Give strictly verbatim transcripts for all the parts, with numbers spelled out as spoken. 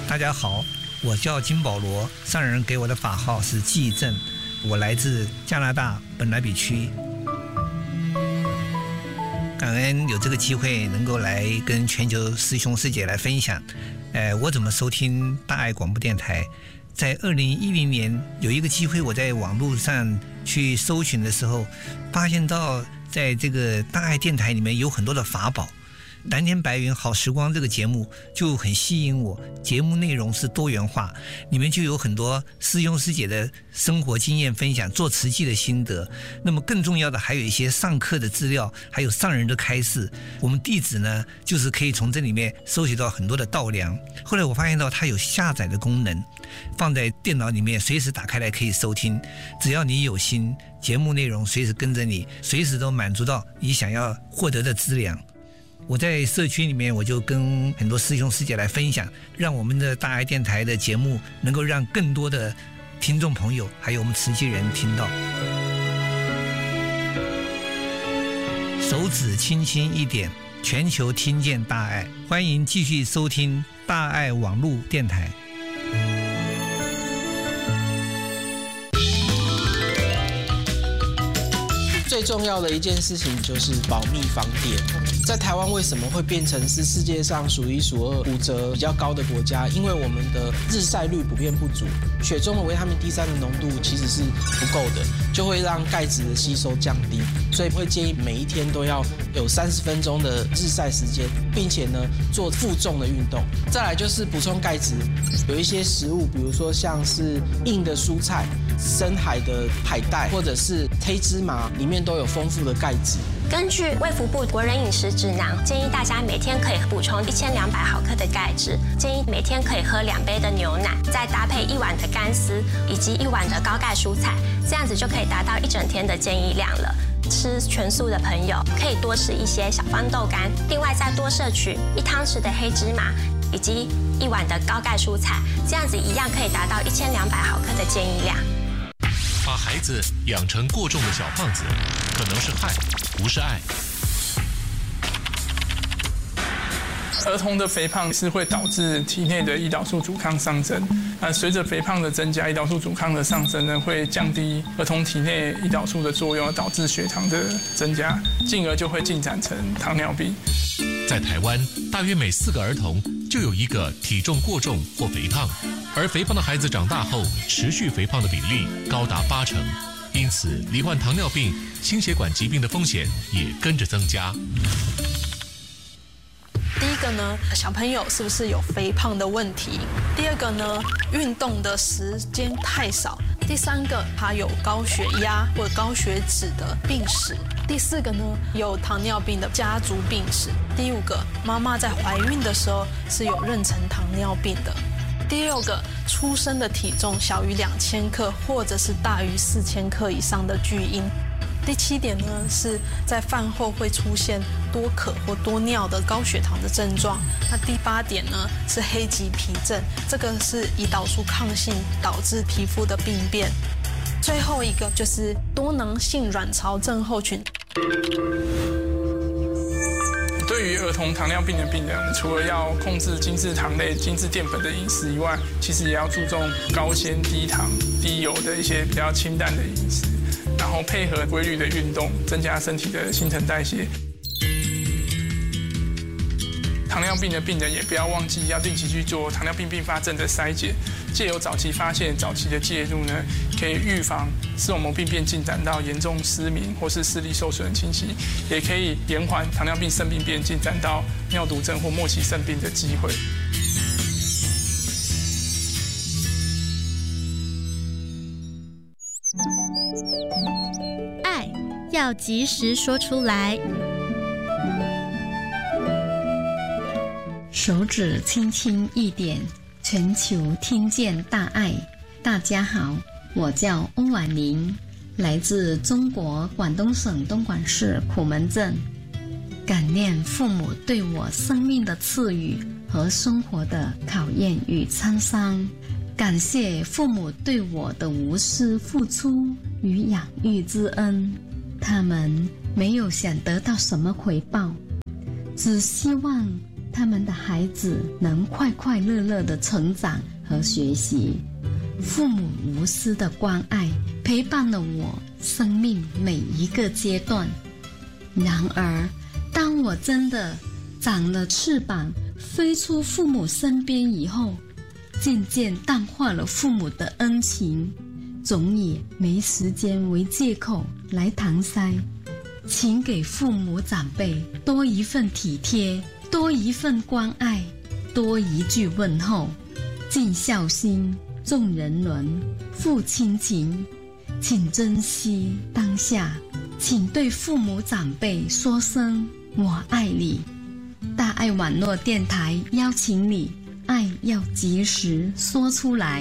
大家好，我叫金保罗，上人给我的法号是纪正，我来自加拿大本来比区。感恩有这个机会能够来跟全球师兄师姐来分享，呃，我怎么收听大爱广播电台。在二零一零年有一个机会，我在网络上去搜寻的时候，发现到在这个大爱电台里面有很多的法宝。蓝天白云好时光这个节目就很吸引我，节目内容是多元化，里面就有很多师兄师姐的生活经验分享，做慈济的心得。那么更重要的还有一些上课的资料，还有上人的开示。我们弟子呢，就是可以从这里面收集到很多的道粮。后来我发现到它有下载的功能，放在电脑里面随时打开来可以收听，只要你有心，节目内容随时跟着你，随时都满足到你想要获得的资粮。我在社区里面，我就跟很多师兄师姐来分享，让我们的大爱电台的节目能够让更多的听众朋友还有我们慈济人听到。手指轻轻一点，全球听见大爱。欢迎继续收听大爱网络电台。 最重要的一件事情就是保密防谍。在台湾为什么会变成是世界上数一数二骨折比较高的国家？因为我们的日晒率普遍不足，血中的维他命 D 三 的浓度其实是不够的，就会让钙质的吸收降低，所以会建议每一天都要有三十分钟的日晒时间，并且呢做负重的运动。再来就是补充钙质，有一些食物，比如说像是硬的蔬菜、深海的海带或者是黑芝麻，里面都有丰富的钙质。 根据卫福部国人饮食指南，建议大家每天可以补充一千两百毫克的钙质，建议每天可以喝两杯的牛奶，再搭配一碗的干丝以及一碗的高钙蔬菜，这样子就可以达到一整天的建议量了。吃全素的朋友可以多吃一些小方豆干，另外再多摄取一汤匙的黑芝麻以及一碗的高钙蔬菜，这样子一样可以达到一千两百毫克的建议量。 把孩子养成过重的小胖子，可能是害，不是爱。 儿童的肥胖是会导致体内的胰岛素阻抗上升。那随着肥胖的增加，胰岛素阻抗的上升呢，会降低儿童体内胰岛素的作用，导致血糖的增加，进而就会进展成糖尿病。 在台湾，大约每四个儿童就有一个体重过重或肥胖，而肥胖的孩子长大后持续肥胖的比例高达八成，因此罹患糖尿病、心血管疾病的风险也跟着增加。 第一个呢，小朋友是不是有肥胖的问题？第二个呢，运动的时间太少。第三个，他有高血压或高血脂的病史。第四个呢，有糖尿病的家族病史。第五个，妈妈在怀孕的时候是有妊娠糖尿病的。第六个，出生的体重小于两千克，或者是大于四千克以上的巨婴。第七点呢，是在饭后会出现多渴或多尿的高血糖的症状。那第八点呢，是黑棘皮症，这个是胰岛素抗性导致皮肤的病变。最后一个就是多囊性卵巢症候群。 对于儿童糖尿病的病人，除了要控制精制糖类、精制淀粉的饮食以外，其实也要注重高纤、低糖、低油的一些比较清淡的饮食，然后配合规律的运动，增加身体的新陈代谢。糖尿病的病人也不要忘记要定期去做糖尿病并发症的筛检，借由早期发现、早期的介入呢，可以预防视网膜病变进展到严重失明或是视力受损的情形，也可以延缓糖尿病肾病变进展到尿毒症或末期肾病的机会。 爱要及时说出来。 手指轻轻一点，全球听见大爱。大家好，我叫欧婉玲，来自中国广东省东莞市普门镇。感念父母对我生命的赐予和生活的考验与沧桑，感谢父母对我的无私付出与养育之恩。他们没有想得到什么回报，只希望他们的孩子能快快乐乐的成长和学习。父母无私的关爱陪伴了我生命每一个阶段。然而，当我真的长了翅膀飞出父母身边以后，渐渐淡化了父母的恩情，总以没时间为借口来搪塞。请给父母长辈多一份体贴，多一份关爱，多一句问候。尽孝心，重人伦，父亲情，请珍惜当下，请对父母长辈说声我爱你。大爱网络电台邀请你，爱要及时说出来。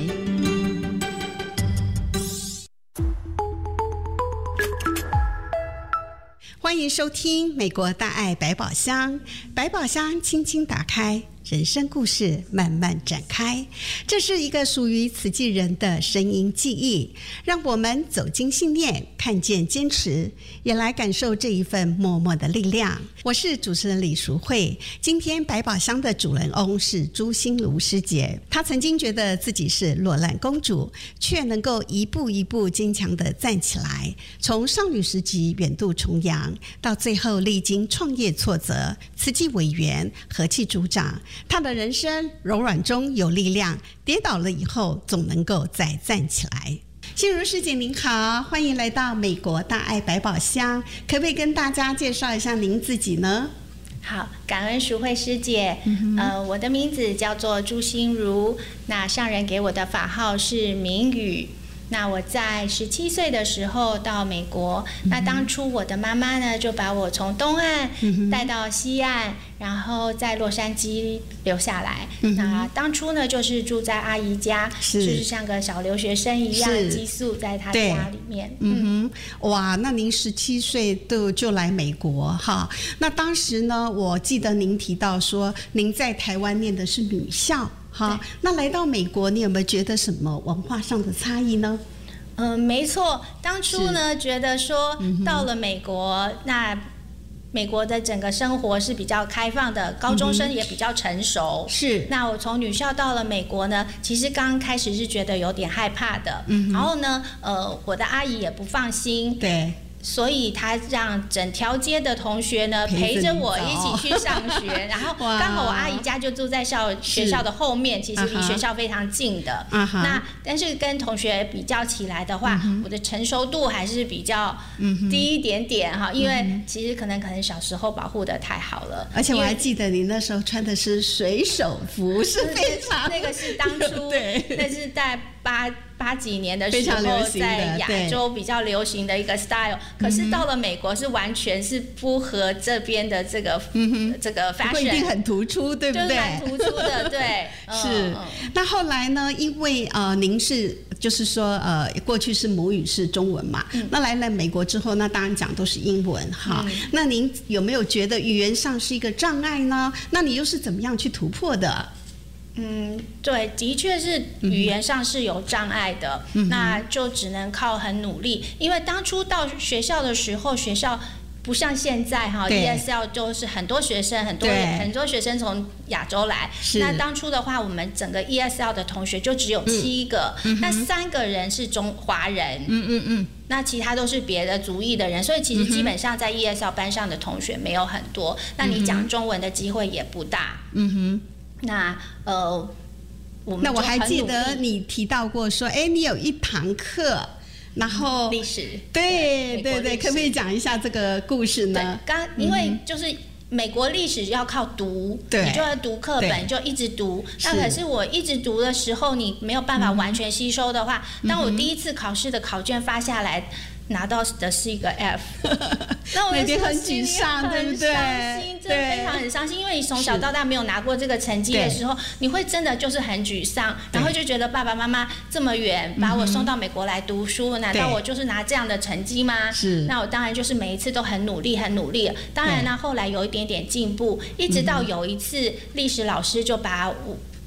欢迎收听美国大爱百宝箱，百宝箱轻轻打开，人生故事慢慢展开。这是一个属于慈济人的声音记忆，让我们走进信念，看见坚持，也来感受这一份默默的力量。我是主持人李淑慧，今天百宝箱的主人翁是朱心如师姐。她曾经觉得自己是落难公主，却能够一步一步坚强地站起来，从少女时期远渡重洋，到最后历经创业挫折，慈济委员，和气组长。他的人生柔软中有力量，跌倒了以后总能够再站起来。心如师姐您好，欢迎来到美国大爱百宝箱，可不可以跟大家介绍一下您自己呢？ 好，感恩淑慧师姐、嗯呃、我的名字叫做朱心如，那上人给我的法号是明宇。那我在十七岁的时候到美国、嗯、那当初我的妈妈呢就把我从东岸带到西岸、嗯、然后在洛杉矶留下来、嗯、那当初呢就是住在阿姨家，就是像个小留学生一样寄宿在她家里面。 嗯哼，哇，那您十七岁就就来美国哈？那当时呢我记得您提到说您在台湾念的是女校，好，那来到美国，你有没有觉得什么文化上的差异呢？ 嗯、呃，没错，当初呢觉得说到了美国，嗯、那美国的整个生活是比较开放的，高中生也比较成熟。嗯、是，那我从女校到了美国呢，其实刚开始是觉得有点害怕的。嗯，然后呢，呃，我的阿姨也不放心。对。所以他让整条街的同学呢陪着我一起去上学，然后刚好我阿姨家就住在校学校的后面，其实离学校非常近的。Uh -huh. 那但是跟同学比较起来的话， uh -huh. 我的成熟度还是比较低一点点哈， uh -huh. 因为其实可能可能小时候保护得太好了。而且我还记得你那时候穿的是水手服，是非常那个是当初对，那是在八。八几年的时候，在亚洲比较流行的一个 style， 可是到了美国是完全是不合这边的这个、嗯、这个 fashion， 一定很突出，对不对？ 就是蛮突出的，对。 是、嗯。那后来呢？因为呃，您是就是说呃，过去是母语是中文嘛、嗯，那来了美国之后，那当然讲都是英文哈、嗯。那您有没有觉得语言上是一个障碍呢？那你又是怎么样去突破的？ 嗯，对，的确是语言上是有障碍的、嗯、那就只能靠很努力，因为当初到学校的时候，学校不像现在哈 ，E S L 就是很多学生，很多人，很多学生从亚洲来。那当初的话，我们整个 E S L 的同学就只有七个，嗯、那三个人是中华人，嗯嗯嗯，那其他都是别的族裔的人，所以其实基本上在 E S L 班上的同学没有很多，嗯、那你讲中文的机会也不大，嗯哼。那呃，我们那我还记得你提到过说，哎，你有一堂课，然后历史， 对对对，可不可以讲一下这个故事呢？ 刚因为就是美国历史要靠读，你就要读课本，就一直读。那可是我一直读的时候，你没有办法完全吸收的话，嗯、当我第一次考试的考卷发下来。拿到的是一个 F， 那我一定很沮丧，对不对？伤心，真的非常很伤心，因为你从小到大没有拿过这个成绩的时候，你会真的就是很沮丧，然后就觉得爸爸妈妈这么远把我送到美国来读书，难道我就是拿这样的成绩吗？是，那我当然就是每一次都很努力，很努力。当然呢，后来有一点点进步，一直到有一次历史老师就把我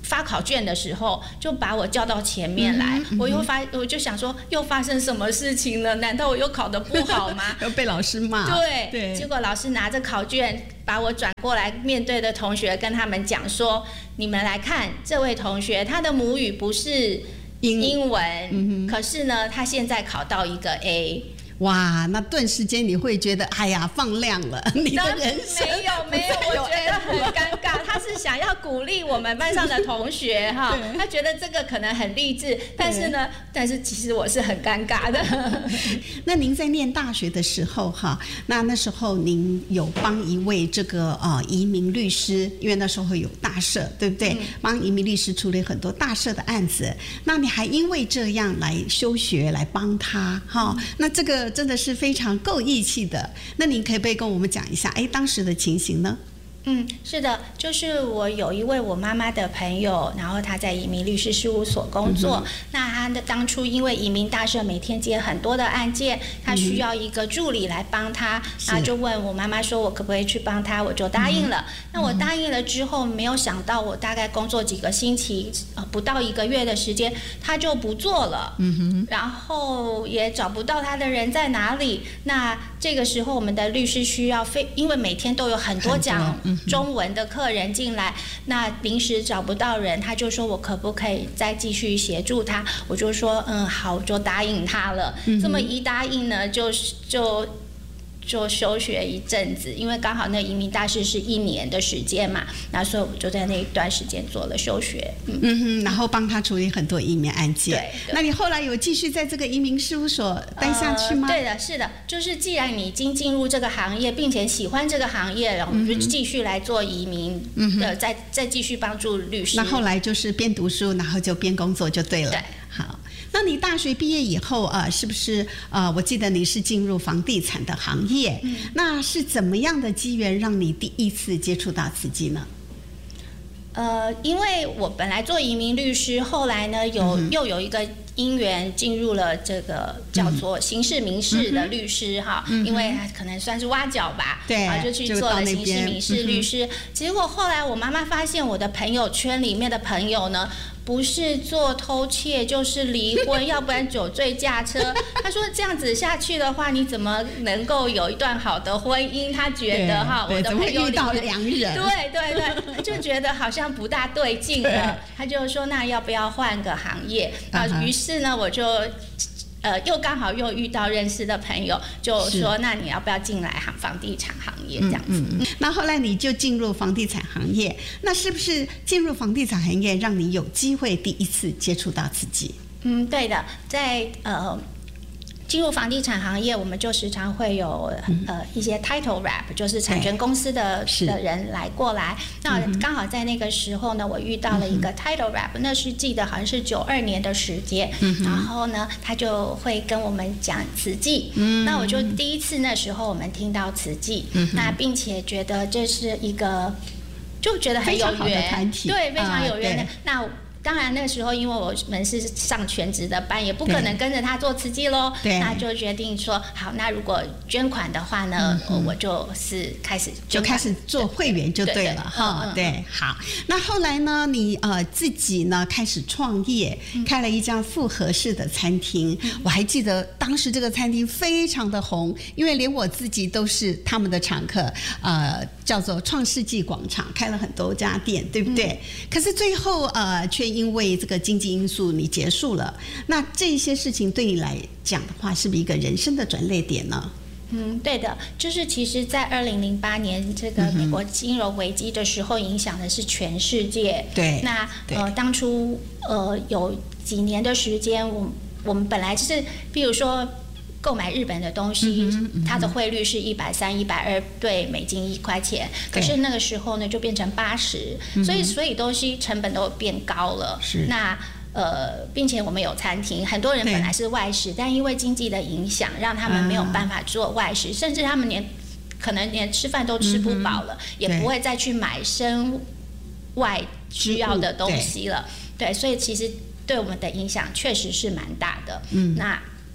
发考卷的时候，就把我叫到前面来。嗯嗯、我又发，我就想说，又发生什么事情了？难道我又考得不好吗？ 又被老师骂。 对对。 结果老师拿着考卷把我转过来，面对的同学跟他们讲说：“你们来看，这位同学他的母语不是英文，嗯、可是呢，他现在考到一个 A。” 哇，那顿时间你会觉得，哎呀，放亮了你的人生。 没有没有，我觉得很尴尬。他是想要鼓励我们班上的同学哈，他觉得这个可能很励志，但是呢，但是其实我是很尴尬的。 那您在念大学的时候哈，那那时候您有帮一位这个呃移民律师，因为那时候有大社，对不对？嗯、帮移民律师处理很多大社的案子，那你还因为这样来休学来帮他哈、嗯？那这个。真的是非常够义气的，那您可不可以跟我们讲一下，哎，当时的情形呢？ 嗯，是的，就是我有一位我妈妈的朋友，然后他在移民律师事务所工作。嗯、那他的当初因为移民大社每天接很多的案件，他需要一个助理来帮他，嗯、然后就问我妈妈说，我可不可以去帮他？我就答应了。嗯、那我答应了之后，没有想到我大概工作几个星期，呃，不到一个月的时间，他就不做了。嗯哼。然后也找不到他的人在哪里。那这个时候，我们的律师需要非，因为每天都有很多讲。中文的客人进来，那临时找不到人，他就说我可不可以再继续协助他？我就说嗯好，我就答应他了。嗯、这么一答应呢，就就就休学一阵子，因为刚好那移民大事是一年的时间嘛，那所以我就在那一段时间做了休学。嗯嗯哼， 然后帮他处理很多移民案件。 对。 那你后来有继续在这个移民事务所待下去吗？ 呃、对的，是的，就是既然你已经进入这个行业，并且喜欢这个行业，然后就继续来做移民，嗯呃，再再继续帮助律师。 那后来就是边读书，然后就边工作就对了。 对， 好。那你大学毕业以后啊、呃，是不是呃，我记得你是进入房地产的行业，嗯、那是怎么样的机缘让你第一次接触到慈济呢？ 呃，因为我本来做移民律师，后来呢有、嗯、又有一个因缘进入了这个叫做刑事民事的律师哈、嗯，因为可能算是挖角吧，对，然后就去做了刑事民事律师。嗯、结果后来我妈妈发现我的朋友圈里面的朋友呢，不是做偷窃就是离婚，要不然酒醉驾车。他说这样子下去的话，你怎么能够有一段好的婚姻？他觉得哈，我的朋友遇到良人， 对对对，他就觉得好像不大对劲了。他就说那要不要换个行业啊？于是呢，我就。呃，又刚好又遇到认识的朋友，就说那你要不要进来行房地产行业这样子？嗯嗯嗯、 那后来你就进入房地产行业，那是不是进入房地产行业让你有机会第一次接触到自己？ 嗯，对的，在呃。进入房地产行业，我们就时常会有呃一些 title rep， 就是产权公司的的人来过来。那刚好在那个时候呢，我遇到了一个 title rep， 那是记得好像是九二年的时间。然后呢，他就会跟我们讲慈济。那我就第一次那时候我们听到慈济，那并且觉得这是一个就觉得很有缘，对，非常有缘的。那当然那时候因为我们是上全职的班，也不可能跟着他做慈济咯，那就决定说好，那如果捐款的话呢，嗯、我就是开始就开始做会员就对了哈。对，好。那后来呢，你呃自己呢开始创业，开了一家复合式的餐厅。嗯、我还记得当时这个餐厅非常的红，因为连我自己都是他们的常客，呃，叫做创世纪广场，开了很多家店，对不对？嗯、可是最后呃却因为这个经济因素你结束了，那这些事情对你来讲的话，是不是一个人生的转捩点呢？ 嗯，对的，就是其实在二零零八年这个美国金融危机的时候，影响的是全世界。对，那呃当初呃有几年的时间，我我们本来就是比如说购买日本的东西，嗯嗯、它的汇率是一百三、一百二对美金一块钱，可是那个时候呢就变成八十，所以所有东西成本都变高了。是那呃，并且我们有餐厅，很多人本来是外食，但因为经济的影响，让他们没有办法做外食，啊、甚至他们连可能连吃饭都吃不饱了，嗯、也不会再去买身外需要的东西了。对，对，所以其实对我们的影响确实是蛮大的。嗯，那。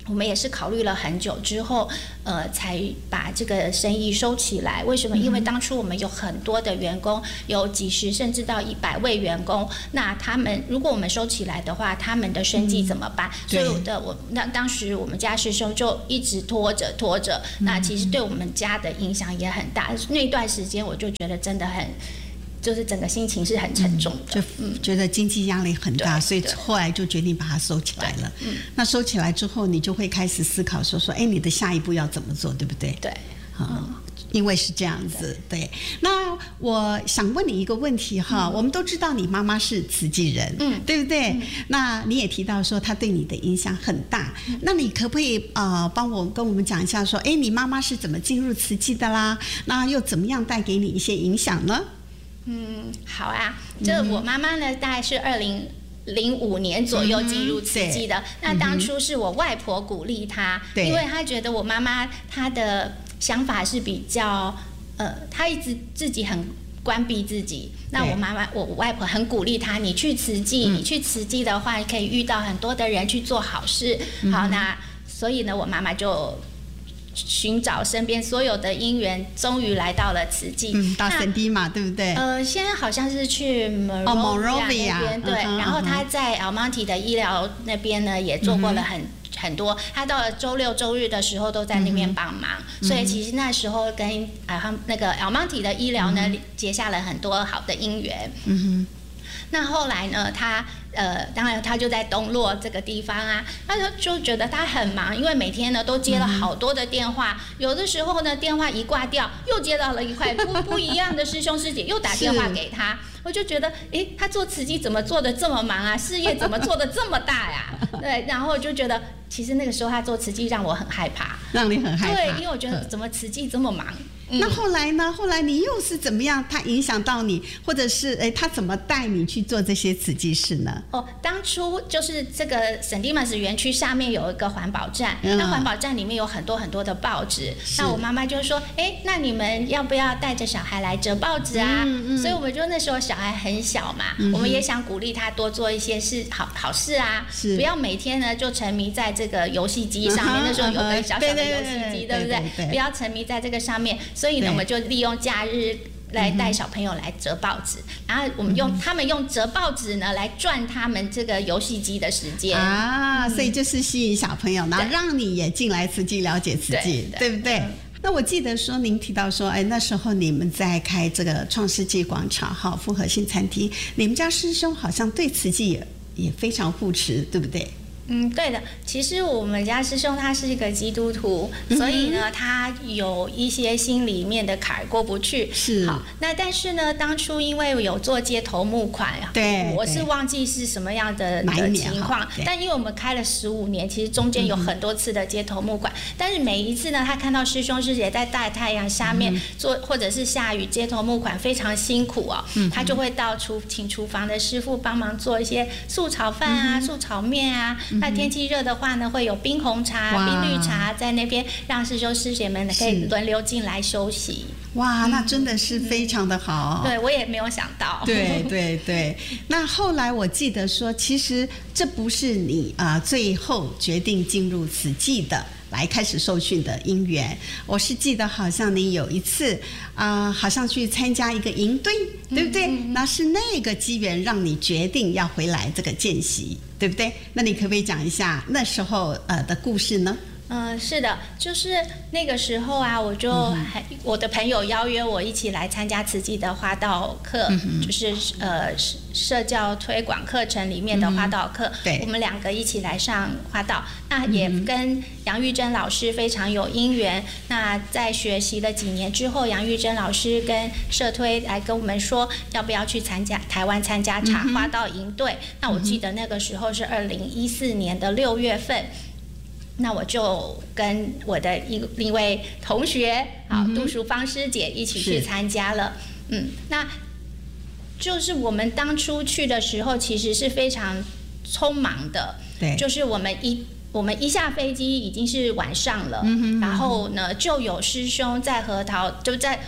我们也是考虑了很久之后，呃，才把这个生意收起来。为什么？因为当初我们有很多的员工，有几十甚至到一百位员工，那他们如果我们收起来的话，他们的生计怎么办？嗯、所以我的我那当时我们家师兄就一直拖着拖着，那其实对我们家的影响也很大。那段时间我就觉得真的很。就是整个心情是很沉重的， 嗯、就觉得经济压力很大，所以后来就决定把它收起来了。嗯、那收起来之后，你就会开始思考说说，哎，你的下一步要怎么做，对不对？ 对， 嗯，嗯因为是这样子，对。对那我想问你一个问题哈，嗯、我们都知道你妈妈是慈济人，嗯，对不对？嗯、那你也提到说她对你的影响很大，嗯、那你可不可以呃帮我跟我们讲一下说，哎，你妈妈是怎么进入慈济的啦？那又怎么样带给你一些影响呢？ 嗯，好啊，这我妈妈呢，大概是二零零五年左右进入慈济的。嗯、那当初是我外婆鼓励她，因为她觉得我妈妈她的想法是比较，呃，她一直自己很关闭自己。那我妈妈，我外婆很鼓励她，你去慈济，嗯、你去慈济的话，可以遇到很多的人去做好事。嗯、好，那所以呢，我妈妈就。寻找身边所有的姻缘，终于来到了慈济。 嗯，到圣地嘛，对不对？ 呃，现在好像是去 Monrovia 那边，对。嗯、然后他在 Almonte 的医疗那边呢，也做过了很、嗯、很多。他到了周六周日的时候都在那边帮忙，嗯、所以其实那时候跟啊那个 Almonte 的医疗呢、嗯、结下了很多好的姻缘。嗯哼。那后来呢，他。呃，当然他就在东洛这个地方啊，他就就觉得他很忙，因为每天呢都接了好多的电话，嗯、有的时候呢电话一挂掉，又接到了一块不不一样的师兄师姐又打电话给他，我就觉得，哎，他做慈济怎么做的这么忙啊？事业怎么做的这么大呀？对，然后我就觉得，其实那个时候他做慈济让我很害怕， 让你很害怕， 对，因为我觉得怎么慈济这么忙。嗯、 那后来呢？后来你又是怎么样？他影响到你，或者是哎，他怎么带你去做这些慈济事呢？ 哦，当初就是这个圣蒂曼斯园区下面有一个环保站，嗯、那环保站里面有很多很多的报纸。那我妈妈就说：“哎，那你们要不要带着小孩来折报纸啊？”嗯嗯、所以我们就那时候小孩很小嘛，嗯、我们也想鼓励他多做一些事好好事啊，不要每天呢就沉迷在这个游戏机上面。嗯、那时候有个小小的游戏机，对不对？对对对，不要沉迷在这个上面。所以呢，我们就利用假日来带小朋友来折报纸，然后我们用、嗯、他们用折报纸呢来赚他们这个游戏机的时间啊，嗯、所以就是吸引小朋友，然后让你也进来慈济了解慈济， 对, 对不对？嗯、那我记得说您提到说，哎，那时候你们在开这个创世纪广场哈复合性餐厅，你们家师兄好像对慈济也也非常护持，对不对？ 嗯，对的。其实我们家师兄他是一个基督徒，嗯、所以呢，他有一些心里面的坎过不去。 是。 好，那但是呢，当初因为有做街头募款， 对， 我是忘记是什么样的的情况，但因为我们开了十五年，其实中间有很多次的街头募款，嗯、但是每一次呢，他看到师兄师姐在大太阳下面做，嗯、或者是下雨街头募款非常辛苦哦，嗯、他就会到厨请厨房的师傅帮忙做一些素炒饭啊、嗯、素炒面啊。那天气热的话呢，会有冰红茶、冰绿茶在那边，让师兄师姐们可以轮流进来休息。 哇，那真的是非常的好。 嗯、对，我也没有想到。 对对对。那后来我记得说，其实这不是你啊、呃、最后决定进入慈济的。来开始受训的因缘，我是记得好像你有一次啊、呃，好像去参加一个营队，对不对？嗯嗯、那是那个机缘让你决定要回来这个见习，对不对？那你可不可以讲一下那时候呃的故事呢？ 嗯，是的，就是那个时候啊，我就还、嗯、我的朋友邀约我一起来参加慈济的花道课，嗯、就是呃社教推广课程里面的花道课，嗯、对，我们两个一起来上花道，那也跟杨玉珍老师非常有因缘。那在学习了几年之后，杨玉珍老师跟社推来跟我们说，要不要去参加台湾参加茶花道营队？嗯、那我记得那个时候是二零一四年的六月份。那我就跟我的一一位同学，好，杜淑芳师姐一起去参加了。嗯，那就是我们当初去的时候，其实是非常匆忙的。对，就是我们一我们一下飞机已经是晚上了，嗯、然后呢，就有师兄在核桃，就在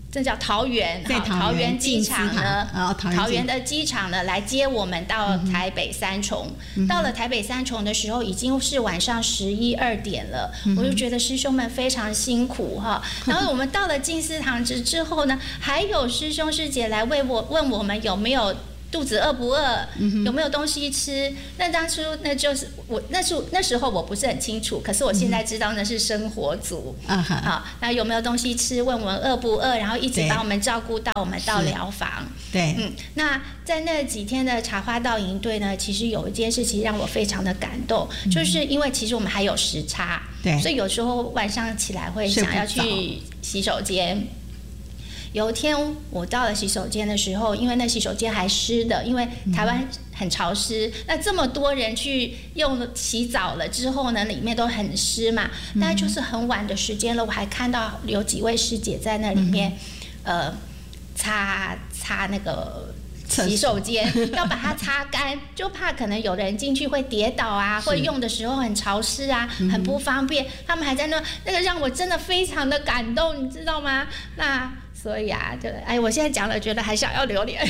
这叫桃园， 在桃园机场呢， 哦、桃, 桃园的机场呢来接我们到台北三重。嗯、到了台北三重的时候，已经是晚上十一二点了，嗯、我就觉得师兄们非常辛苦哈。然后我们到了静思堂之之后呢，还有师兄师姐来为我问我们有没有肚子饿不饿，嗯、有没有东西吃？那当初那就是我那时那时候我不是很清楚，可是我现在知道那是生活组啊、嗯。好，那有没有东西吃？问我们饿不饿，然后一直把我们照顾到我们到疗房。 对， 嗯，那在那几天的茶花道营队呢，其实有一件事情让我非常的感动，嗯、就是因为其实我们还有时差， 对， 所以有时候晚上起来会想要去洗手间。有一天我到了洗手间的时候，因为那洗手间还湿的，因为台湾很潮湿，嗯、那这么多人去用洗澡了之后呢，里面都很湿嘛。大概就是很晚的时间了，我还看到有几位师姐在那里面，嗯、呃，擦擦那个洗手间，要把它擦干，就怕可能有人进去会跌倒啊，或用的时候很潮湿啊，很不方便。他们还在那，那个让我真的非常的感动，你知道吗？那。所以啊，就哎，我现在讲了，觉得还想要流泪，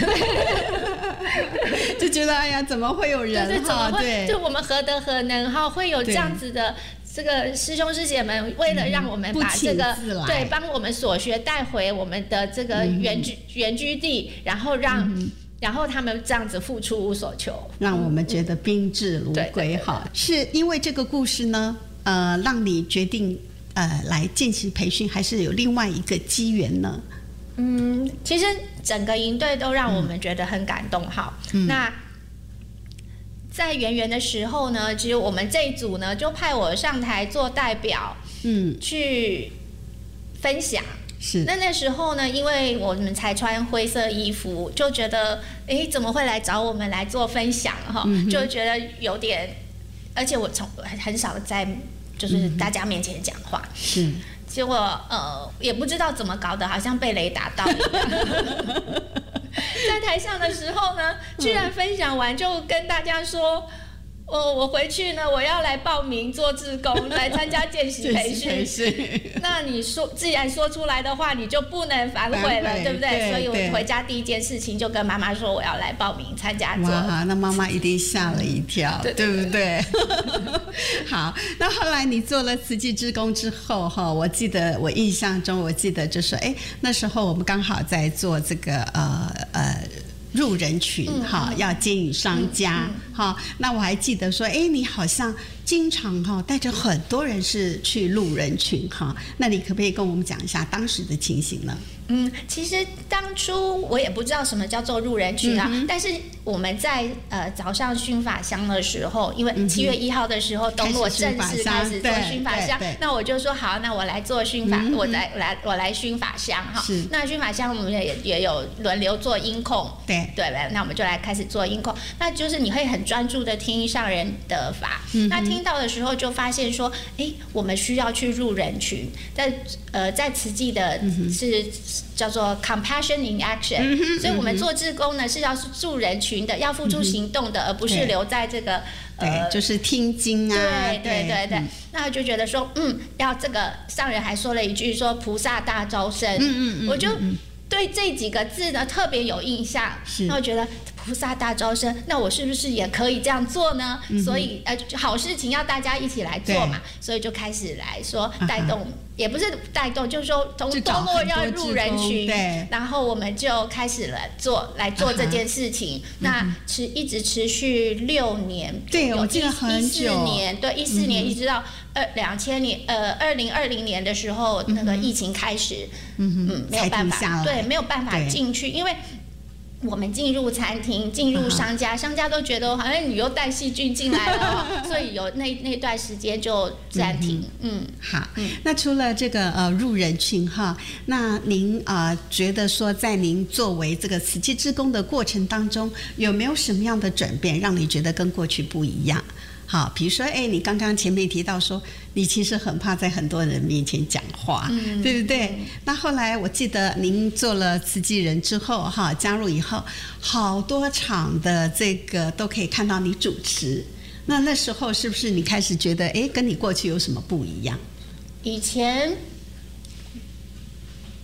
就觉得哎呀，怎么会有人？ 对对，怎么会？ 对， 就我们何德何能哈，会有这样子的这个师兄师姐们，为了让我们把这个、嗯、对，帮我们所学带回我们的这个原居、嗯、原居地，然后让、嗯、然后他们这样子付出无所求， 让我们觉得宾至如归哈。是因为这个故事呢，呃，让你决定呃来见习培训，还是有另外一个机缘呢？ 嗯，其实整个营队都让我们觉得很感动哈、嗯。那在圆圆的时候呢，其实我们这一组呢就派我上台做代表，嗯，去分享。 是。 那那时候呢，因为我们才穿灰色衣服，就觉得哎，怎么会来找我们来做分享哈、嗯？就觉得有点，而且我从很少在就是大家面前讲话。 是。 结果呃也不知道怎么搞的，好像被雷打到一样。在台上的时候呢，居然分享完就跟大家说，哦，我回去呢，我要来报名做志工，来参加见习培训。那你说既然说出来的话，你就不能反悔了，对不对？对，所以我回家第一件事情就跟妈妈说，我要来报名参加做。 哇，那妈妈一定吓了一跳，对, 对, 对不对？好，那后来你做了慈济志工之后哈，我记得我印象中，我记得就是哎，那时候我们刚好在做这个呃呃。入人群哈、嗯，要接引商家哈、嗯嗯。那我还记得说，哎，你好像经常哈带着很多人是去入人群哈。那你可不可以跟我们讲一下当时的情形呢？ 嗯，其实当初我也不知道什么叫做入人群啊，嗯、但是我们在呃早上熏法香的时候，因为七月一号的时候东洛正式开始做熏法香，那我就说好，那我来做熏法，嗯、我来来我来熏法香哈。那熏法香我们也也有轮流做音控， 对对吧？那我们就来开始做音控，那就是你会很专注的听上人的法，嗯、那听到的时候就发现说，哎，我们需要去入人群，在呃在慈济的是。叫做 compassion in action，嗯、所以我们做志工呢是要助人群的，要付出行动的，嗯、而不是留在这个呃，就是听经啊。 对对对对，嗯、那我就觉得说，嗯，要这个上人还说了一句说菩萨大招生，嗯嗯嗯，我就对这几个字呢特别有印象，那我觉得。菩萨大招生，那我是不是也可以这样做呢？嗯、所以呃，好事情要大家一起来做嘛，所以就开始来说带动，啊、也不是带动，就是说从东洛要入人群，然后我们就开始了做来做这件事情。啊、那持一直持续六年， 对，我记得很久， 一四年，对，一四年一直到二两千年，呃，二零二零年的时候，嗯、那个疫情开始，嗯嗯，没有办法，对，没有办法进去，因为。我们进入餐厅，进入商家，商家都觉得好像你又带细菌进来了，所以有那那段时间就暂停。嗯， 嗯好、嗯。那除了这个呃入人群哈，那您啊、呃、觉得说在您作为这个慈济志工的过程当中，有没有什么样的转变，让你觉得跟过去不一样？好，比如说，哎，你刚刚前面提到说，你其实很怕在很多人面前讲话，嗯、对不对？嗯、那后来我记得您做了慈济人之后，哈，加入以后，好多场的这个都可以看到你主持。那那时候是不是你开始觉得，哎，跟你过去有什么不一样？ 以前。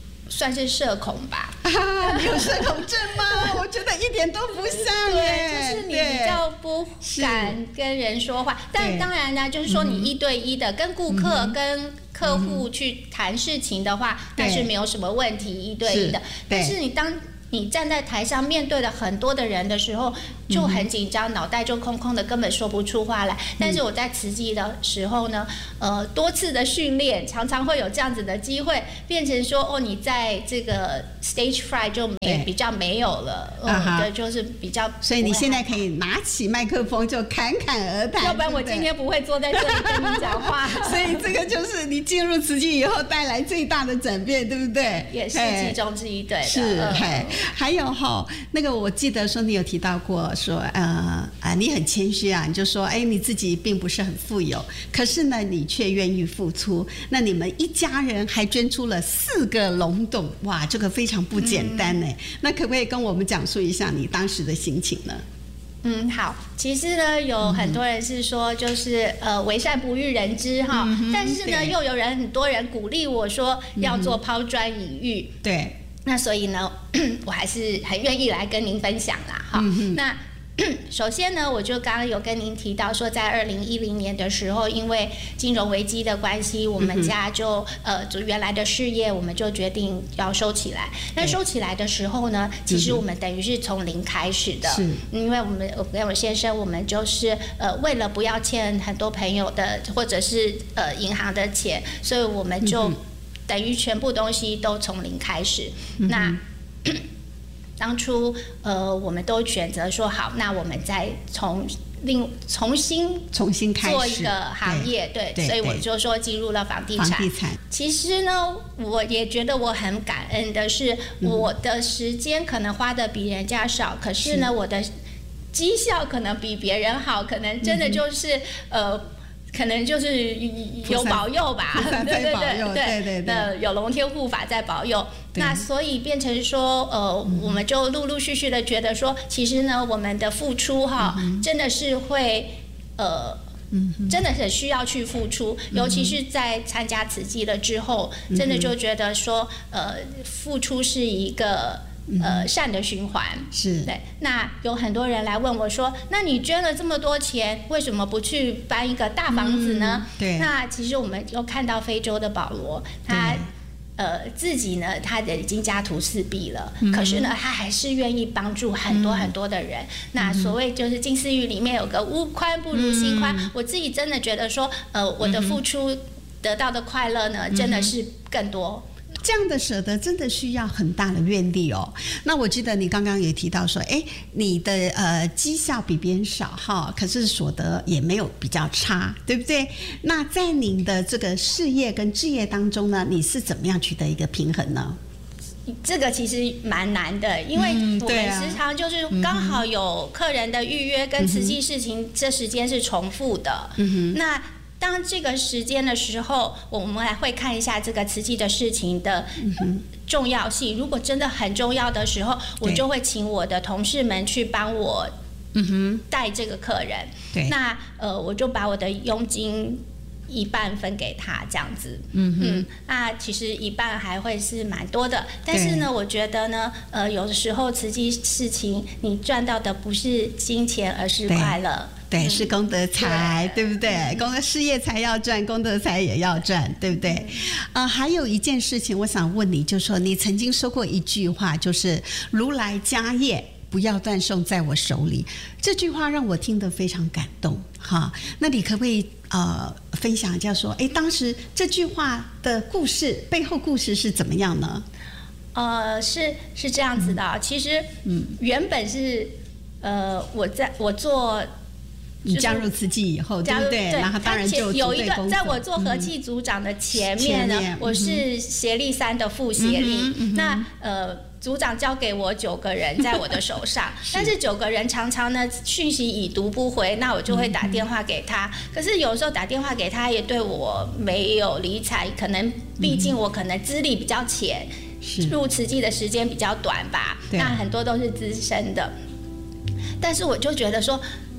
算是社恐吧。 啊，你有社恐症吗？我觉得一点都不像耶。 对，就是你比较不敢跟人说话。但当然呢，就是说你一对一的跟顾客、嗯、跟客户去谈事情的话，那、嗯、是没有什么问题，一对一的。但是你当你站在台上面对了很多的人的时候，就很紧张，脑袋就空空的，根本说不出话来。但是我在慈济的时候呢，呃，多次的训练，常常会有这样子的机会，变成说，哦，你在这个 stage fright 就没比较没有了，嗯，对，就是比较。 所以你现在可以拿起麦克风就侃侃而谈， 要不然我今天不会坐在这里跟你讲话。 所以这个就是你进入慈济以后带来最大的转变，对不对？ 也是其中之一，对。 是，嘿。还有哈，那个我记得说你有提到过说，呃啊，你很谦虚啊，你就说，哎，你自己并不是很富有，可是呢，你却愿意付出。那你们一家人还捐出了四个龙洞，哇，这个非常不简单呢。嗯、那可不可以跟我们讲述一下你当时的心情呢？ 嗯，好，其实呢，有很多人是说，就是呃，为善不欲人知哈、嗯，但是呢，又有人很多人鼓励我说要做抛砖引玉， 嗯、对。 那所以呢，我还是很愿意来跟您分享啦，哈、嗯。那首先呢，我就刚刚有跟您提到说，在二零一零年的时候，因为金融危机的关系，我们家就、嗯、呃，就原来的事业，我们就决定要收起来。那收起来的时候呢，其实我们等于是从零开始的，是因为我们我跟我先生，我们就是呃，为了不要欠很多朋友的或者是呃银行的钱，所以我们就、嗯。等于全部东西都从零开始。嗯、那当初呃，我们都选择说好，那我们再从另重新重新开始做一个行业，对，对对所以我就说进入了房地产。 房地产其实呢，我也觉得我很感恩的是，嗯、我的时间可能花的比人家少，可是呢，是我的绩效可能比别人好，可能真的就是、嗯、呃。可能就是有保佑吧， 对对对对对对，有龙天护法在保佑。那所以变成说，呃，嗯、我们就陆陆续续的觉得说，其实呢，我们的付出哈，嗯、真的是会呃。嗯、真的很需要去付出，嗯、尤其是在参加慈济了之后，嗯、真的就觉得说，呃，付出是一个。呃，善的循环是对。那有很多人来问我说：“那你捐了这么多钱，为什么不去搬一个大房子呢？”嗯、对。那其实我们又看到非洲的保罗，他呃自己呢，他已经家徒四壁了，嗯、可是呢，他还是愿意帮助很多很多的人。嗯、那所谓就是金丝玉里面有个屋宽不如心宽，嗯、我自己真的觉得说，呃，我的付出得到的快乐呢，嗯、真的是更多。 这样的舍得真的需要很大的愿力哦。那我记得你刚刚也提到说，哎，你的呃绩效比别人少哈，可是所得也没有比较差，对不对？那在你的这个事业跟志业当中呢，你是怎么样取得一个平衡呢？ 这个其实蛮难的，因为我们时常就是刚好有客人的预约跟慈济事情，这时间是重复的。嗯哼，那。当这个时间的时候，我们来会看一下这个慈济的事情的重要性。如果真的很重要的时候，我就会请我的同事们去帮我带这个客人。对，那呃，我就把我的佣金一半分给他，这样子。嗯嗯，那其实一半还会是蛮多的。但是呢，我觉得呢，呃，有的时候慈济事情你赚到的不是金钱，而是快乐。 对，是功德财，对不对？功德事业财要赚，功德财也要赚，对不对？呃，还有一件事情，我想问你，就是说你曾经说过一句话，就是“如来家业不要断送在我手里”。这句话让我听得非常感动，哈。那你可不可以呃分享一下，说，哎，当时这句话的故事背后故事是怎么样呢？ 呃，是是这样子的，嗯、其实，嗯，原本是呃，我在我做。 你加入慈济以后，对不对？然后当然就有一个，在我做和气组长的前面呢，嗯、我是协力三的副协力。嗯嗯、那呃，组长交给我九个人在我的手上，是但是九个人常常呢讯息已读不回，那我就会打电话给他。嗯、可是有时候打电话给他也对我没有理睬，可能毕竟我可能资历比较浅，嗯、入慈济的时间比较短吧。那很多都是资深的，但是我就觉得说。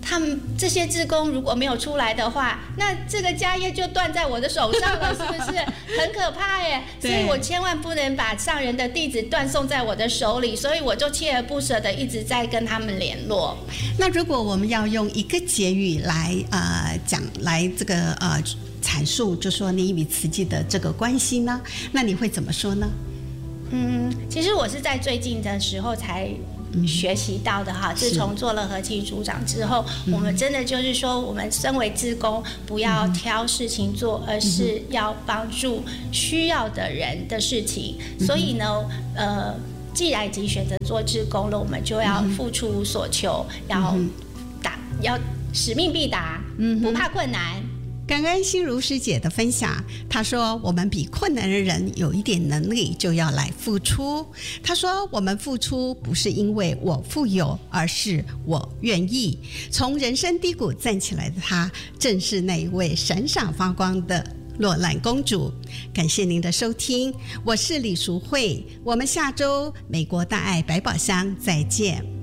他们这些志工如果没有出来的话，那这个家业就断在我的手上了，是不是很可怕耶？所以我千万不能把上人的弟子断送在我的手里，所以我就锲而不舍的一直在跟他们联络。 那如果我们要用一个结语来呃讲来这个呃阐述，就说你与慈济的这个关系呢，那你会怎么说呢？ 嗯，其实我是在最近的时候才学习到的哈。自从做了和气组长之后，我们真的就是说，我们身为志工，不要挑事情做，而是要帮助需要的人的事情。所以呢，呃，既然已经选择做志工了，我们就要付出无所求，要打，要使命必达，不怕困难。 感恩心如师姐的分享，她说我们比困难的人有一点能力就要来付出。她说我们付出不是因为我富有，而是我愿意。从人生低谷站起来的她，正是那一位闪闪发光的落难公主。感谢您的收听，我是李淑慧，我们下周美国大爱百宝箱再见。